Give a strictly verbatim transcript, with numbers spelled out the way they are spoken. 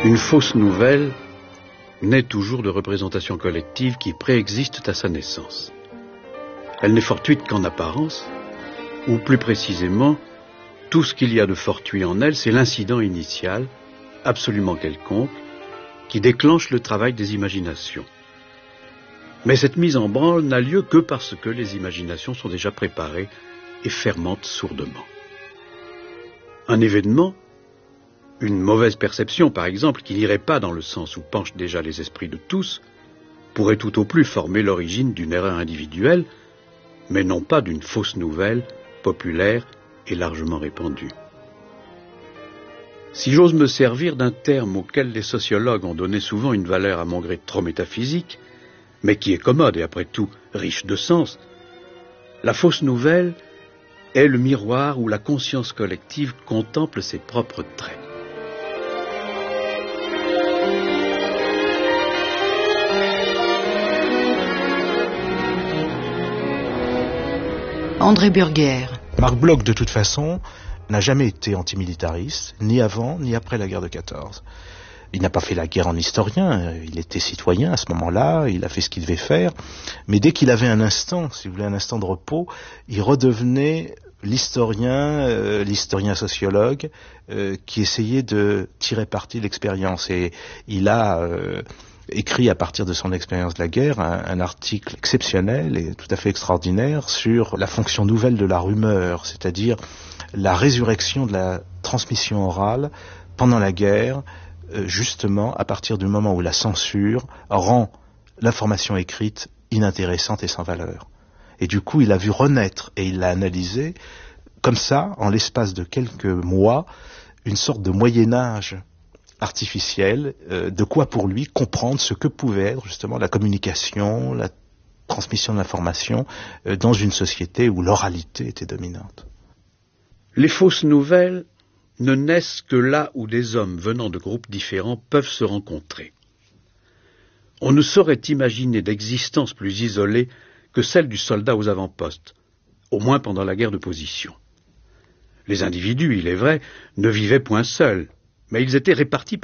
Une fausse nouvelle naît toujours de représentations collectives qui préexistent à sa naissance. Elle n'est fortuite qu'en apparence, ou plus précisément, tout ce qu'il y a de fortuit en elle, c'est l'incident initial, absolument quelconque, qui déclenche le travail des imaginations. Mais cette mise en branle n'a lieu que parce que les imaginations sont déjà préparées et fermentent sourdement. Un événement, une mauvaise perception par exemple, qui n'irait pas dans le sens où penchent déjà les esprits de tous, pourrait tout au plus former l'origine d'une erreur individuelle, mais non pas d'une fausse nouvelle, populaire et largement répandue. Si j'ose me servir d'un terme auquel les sociologues ont donné souvent une valeur à mon gré trop métaphysique, mais qui est commode et après tout riche de sens, la fausse nouvelle est le miroir où la conscience collective contemple ses propres traits. André Burguère. Marc Bloch, de toute façon, n'a jamais été antimilitariste, ni avant, ni après la guerre de quatorze. Il n'a pas fait la guerre en historien, il était citoyen à ce moment-là, il a fait ce qu'il devait faire, mais dès qu'il avait un instant, si vous voulez, un instant de repos, il redevenait l'historien, euh, l'historien sociologue, euh, qui essayait de tirer parti de l'expérience. Et il a euh, écrit à partir de son expérience de la guerre un, un article exceptionnel et tout à fait extraordinaire sur la fonction nouvelle de la rumeur, c'est-à-dire la résurrection de la transmission orale pendant la guerre, euh, justement à partir du moment où la censure rend l'information écrite inintéressante et sans valeur. Et du coup, il a vu renaître, et il l'a analysé, comme ça, en l'espace de quelques mois, une sorte de Moyen-Âge artificiel, euh, de quoi pour lui comprendre ce que pouvait être justement la communication, la transmission de l'information euh, dans une société où l'oralité était dominante. Les fausses nouvelles ne naissent que là où des hommes venant de groupes différents peuvent se rencontrer. On ne saurait imaginer d'existence plus isolée que celle du soldat aux avant-postes, au moins pendant la guerre de position. Les individus, il est vrai, ne vivaient point seuls, mais ils étaient répartis